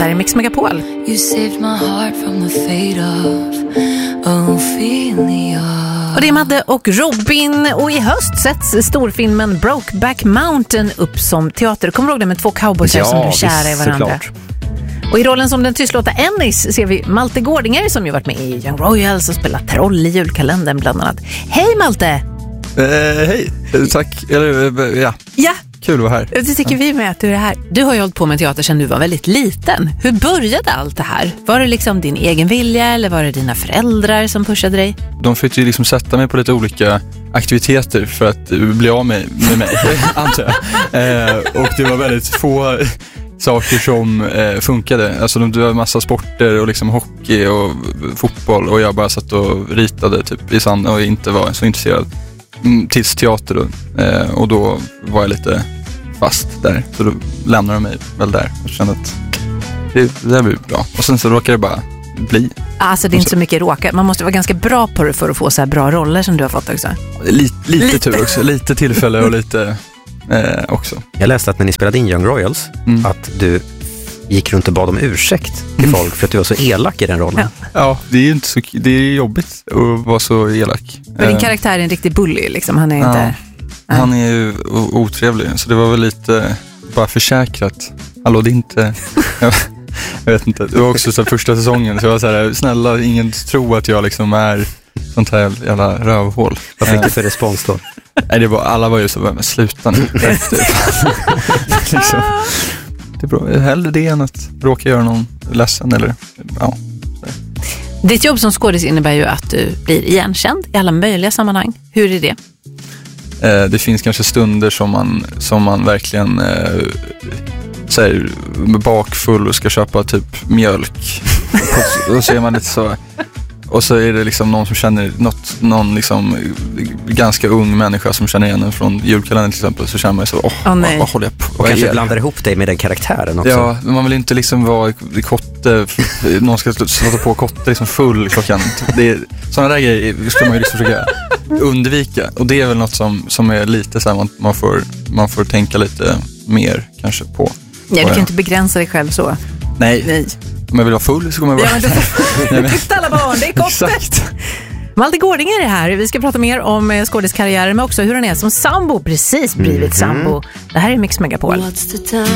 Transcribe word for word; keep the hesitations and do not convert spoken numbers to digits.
där är Mix Megapol. You saved my heart from the fate of Ophelia. Och det är Madde och Robin, och i höst sätts storfilmen Brokeback Mountain upp som teater. Kommer du ihåg det med två cowboys ja, som blir kära i varandra? Såklart. Och i rollen som den tystlåta Ennis ser vi Malte Gårdinger, som ju varit med i Young Royals och spelat troll i julkalendern bland annat. Hej Malte! Eh, hej, tack. Eller, ja. Ja. Kul att vara här. Det tycker vi med att du är här. Du har ju hållit på med teater sedan du var väldigt liten. Hur började allt det här? Var det liksom din egen vilja eller var det dina föräldrar som pushade dig? De fick ju liksom sätta mig på lite olika aktiviteter för att bli av med, med mig, antar jag. Eh, och det var väldigt få saker som eh, funkade. Alltså det var massa sporter och liksom hockey och fotboll, och jag bara satt och ritade typ i sand och inte var så intresserad. Tills teater då. Eh, och då var jag lite fast där. Så då lämnade de mig väl där och kände att det, det här blir bra. Och sen så råkade det bara bli. Alltså det är inte så mycket råka. Man måste vara ganska bra på det för att få så här bra roller som du har fått också. Lite, lite, lite. tur också. Lite tillfälle och lite eh, också. Jag läste att när ni spelade in Young Royals mm. att du gick runt och bad om ursäkt till folk för att du var så elak i den rollen. Ja, ja det är ju inte så, det är jobbigt att vara så elak. Men din karaktär är en riktig bully liksom. Han är ja, inte... Han är ju otrevlig, så det var väl lite bara försäkrat. Hallå, det är inte... jag vet inte. Det var också så första säsongen, så jag var så här, snälla, ingen tror att jag liksom är sånt här jävla rövhål. Vad fick du för respons då? Nej, det var, alla var ju så, men sluta nu. liksom. Det är bra. Hellre det än att råka göra någon ledsen eller ja. Ditt jobb som skådis innebär ju att du blir igenkänd i alla möjliga sammanhang. Hur är det? Eh, det finns kanske stunder som man, som man verkligen eh, säger bakfull och ska köpa typ mjölk. och, och så är man lite så. Och så är det liksom någon som känner något, någon liksom ganska ung människa som känner igen en från julkalendern till exempel, så känner man så, åh, oh, oh, vad, vad håller jag på? Och kanske blandar ihop dig med den karaktären också. Ja, men man vill inte liksom vara i kotte, någon ska sätta på kotte liksom full klockan. Det är, sådana där grejer ska man ju liksom försöka undvika. Och det är väl något som, som är lite så här, man, man, får, man får tänka lite mer kanske på. Nej, du kan inte begränsa dig själv så. Nej. Nej. Om jag vill vara full så kommer jag vara... Ja, men du tyckte alla barn, det är kotte. Exakt. Malte Gårdinger är här. Vi ska prata mer om skådiskarriären, men också hur han är som sambo. Precis blivit mm-hmm. sambo. Det här är Mix Megapol.